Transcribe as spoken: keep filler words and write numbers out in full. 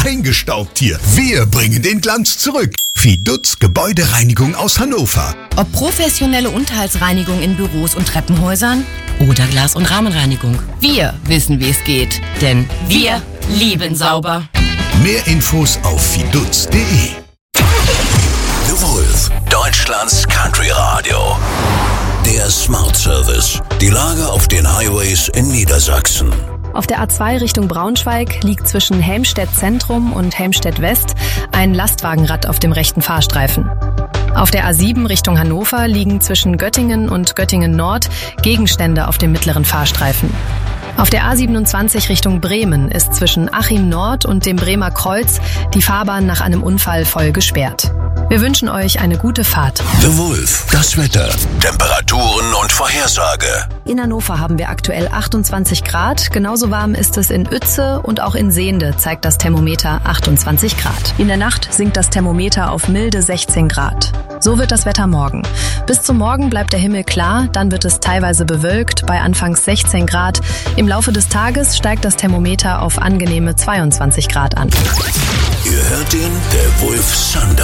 eingestaubt hier. Wir bringen den Glanz zurück. Fidutz Gebäudereinigung aus Hannover. Ob professionelle Unterhaltsreinigung in Büros und Treppenhäusern oder Glas- und Rahmenreinigung. Wir wissen, wie es geht. Denn wir lieben sauber. Mehr Infos auf fidutz punkt de. The Wolf, Deutschlands Country Radio. Der Smart Service. Die Lage auf den Highways in Niedersachsen. Auf der A zwei Richtung Braunschweig liegt zwischen Helmstedt Zentrum und Helmstedt West ein Lastwagenrad auf dem rechten Fahrstreifen. Auf der A sieben Richtung Hannover liegen zwischen Göttingen und Göttingen Nord Gegenstände auf dem mittleren Fahrstreifen. Auf der A siebenundzwanzig Richtung Bremen ist zwischen Achim Nord und dem Bremer Kreuz die Fahrbahn nach einem Unfall voll gesperrt. Wir wünschen euch eine gute Fahrt. The Wolf, das Wetter, Temperaturen und Vorhersage. In Hannover haben wir aktuell achtundzwanzig Grad. Genauso warm ist es in Uetze und auch in Sehnde zeigt das Thermometer achtundzwanzig Grad. In der Nacht sinkt das Thermometer auf milde sechzehn Grad. So wird das Wetter morgen. Bis zum Morgen bleibt der Himmel klar, dann wird es teilweise bewölkt bei anfangs sechzehn Grad. Im Laufe des Tages steigt das Thermometer auf angenehme zweiundzwanzig Grad an. Ihr hört den The Wolf Sunday.